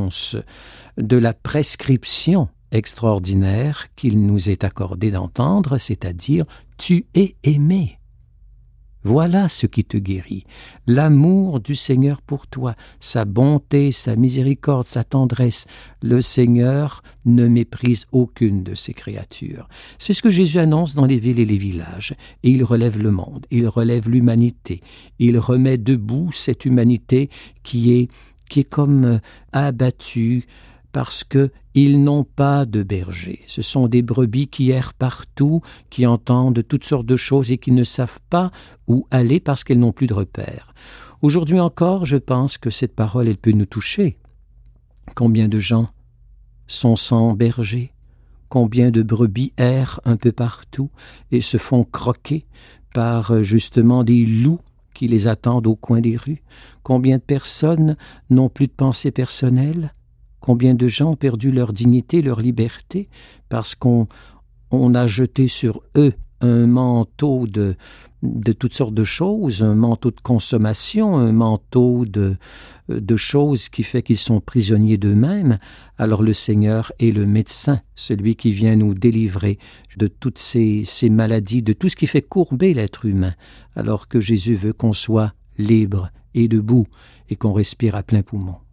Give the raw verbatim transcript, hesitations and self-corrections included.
l'annonce de la prescription extraordinaire qu'il nous est accordé d'entendre, c'est-à-dire « tu es aimé ». Voilà ce qui te guérit, l'amour du Seigneur pour toi, sa bonté, sa miséricorde, sa tendresse. Le Seigneur ne méprise aucune de ses créatures. C'est ce que Jésus annonce dans les villes et les villages, et il relève le monde, il relève l'humanité, il remet debout cette humanité qui est, qui est comme abattue, parce qu'ils n'ont pas de berger. Ce sont des brebis qui errent partout, qui entendent toutes sortes de choses et qui ne savent pas où aller parce qu'elles n'ont plus de repères. Aujourd'hui encore, je pense que cette parole, elle peut nous toucher. Combien de gens sont sans berger? Combien de brebis errent un peu partout et se font croquer par justement des loups qui les attendent au coin des rues? Combien de personnes n'ont plus de pensée personnelle? Combien de gens ont perdu leur dignité, leur liberté, parce qu'on on a jeté sur eux un manteau de, de toutes sortes de choses, un manteau de consommation, un manteau de, de choses qui fait qu'ils sont prisonniers d'eux-mêmes. Alors le Seigneur est le médecin, celui qui vient nous délivrer de toutes ces, ces maladies, de tout ce qui fait courber l'être humain, alors que Jésus veut qu'on soit libre et debout et qu'on respire à plein poumon.